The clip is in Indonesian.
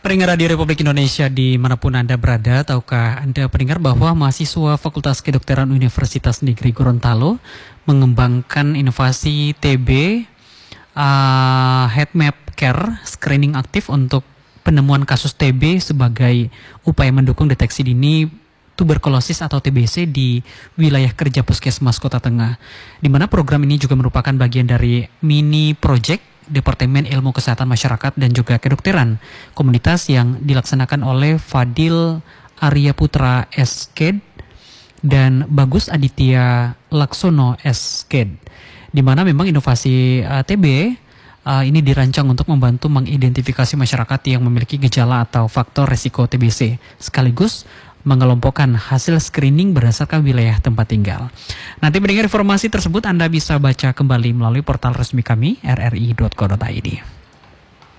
Pendengar Radio Republik Indonesia dimanapun Anda berada, tahukah Anda pendengar bahwa mahasiswa Fakultas Kedokteran Universitas Negeri Gorontalo mengembangkan inovasi TB Headmap Care Screening Aktif untuk penemuan kasus TB sebagai upaya mendukung deteksi dini tuberkulosis atau TBC di wilayah kerja Puskesmas Kota Tengah, di mana program ini juga merupakan bagian dari mini project Departemen Ilmu Kesehatan Masyarakat dan juga Kedokteran Komunitas yang dilaksanakan oleh Fadil Arya Putra SKed dan Bagus Aditya Laksono SKed, di mana memang inovasi TB ini dirancang untuk membantu mengidentifikasi masyarakat yang memiliki gejala atau faktor resiko TBC, sekaligus mengelompokkan hasil screening berdasarkan wilayah tempat tinggal. Nanti mendengar informasi tersebut Anda bisa baca kembali melalui portal resmi kami rri.co.id.